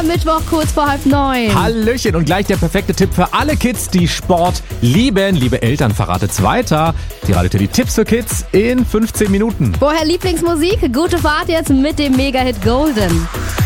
Mittwoch, kurz vor 8:30. Hallöchen und gleich der perfekte Tipp für alle Kids, die Sport lieben. Liebe Eltern, verratet's weiter. Die Radio Teddy Tipps für Kids in 15 Minuten. Vorher Lieblingsmusik, gute Fahrt jetzt mit dem Mega-Hit Golden.